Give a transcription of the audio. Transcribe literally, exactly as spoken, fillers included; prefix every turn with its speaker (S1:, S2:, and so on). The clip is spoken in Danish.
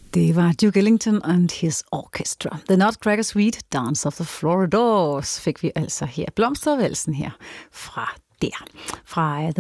S1: Det var Duke Ellington and his orchestra. The Nutcracker Suite, Dance of the Floridors, fik vi altså her. Blomstervalsen her fra der. Fra The